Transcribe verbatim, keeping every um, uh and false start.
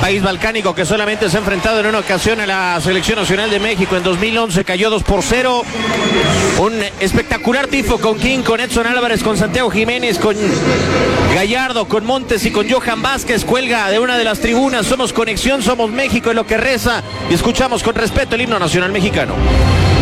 país balcánico que solamente se ha enfrentado en una ocasión a la Selección Nacional de México. En dos mil once cayó dos por cero. Un espectacular tifo con King, con Edson Álvarez, con Santiago Jiménez, con Gallardo, con Montes y con Johan Vázquez. Cuelga de una de las tribunas. Somos conexión, somos México, es lo que reza. Y escuchamos con respeto el himno nacional mexicano.